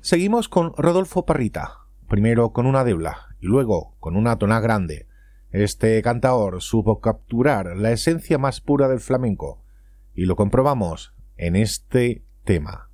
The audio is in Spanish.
Seguimos con Rodolfo Parrita, primero con una debla y luego con una tonada grande. Este cantaor supo capturar la esencia más pura del flamenco y lo comprobamos en este tema.